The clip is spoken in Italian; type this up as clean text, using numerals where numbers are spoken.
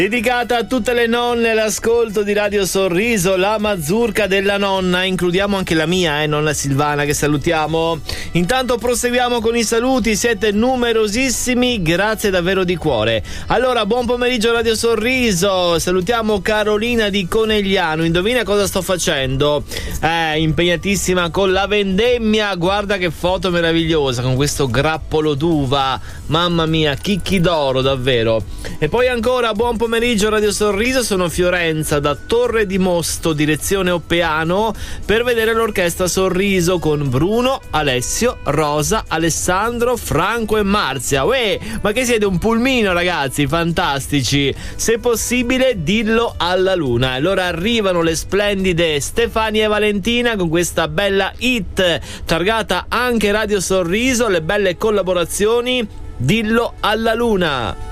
Dedicata a tutte le nonne all'ascolto di Radio Sorriso, la mazurka della nonna, includiamo anche la mia, nonna Silvana, che salutiamo. Intanto proseguiamo con i saluti, siete numerosissimi, grazie davvero di cuore. Allora, buon pomeriggio Radio Sorriso, salutiamo Carolina di Conegliano, indovina cosa sto facendo? Impegnatissima con la vendemmia, guarda che foto meravigliosa con questo grappolo d'uva, mamma mia, chicchi d'oro davvero. E poi ancora buon pomeriggio Radio Sorriso, sono Fiorenza da Torre di Mosto, direzione Oppeano, per vedere l'orchestra Sorriso con Bruno, Alessio, Rosa, Alessandro, Franco e Marzia. Uè, ma che siete un pulmino ragazzi, fantastici, se possibile dillo alla luna. Allora arrivano le splendide Stefania e Valentina con questa bella hit targata anche Radio Sorriso, le belle collaborazioni, dillo alla luna.